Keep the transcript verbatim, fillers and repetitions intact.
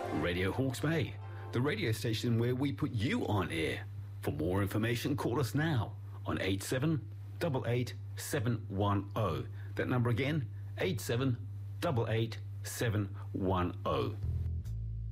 Radio Hawke's Bay, the radio station where we put you on air. For more information, call us now on eight seven eight eight seven one zero. That number again, eight seven eight eight seven one zero.